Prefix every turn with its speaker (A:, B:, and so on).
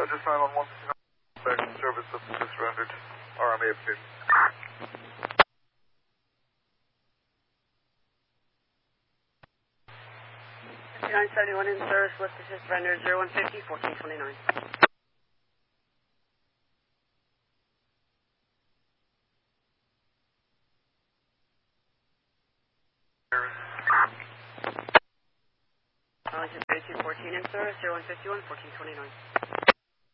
A: Just 911, back to service of the surrendered RMA update.
B: 971 in service, lift assist surrender 0150, 1429. Arlington 3214 in service, 0151, 1429.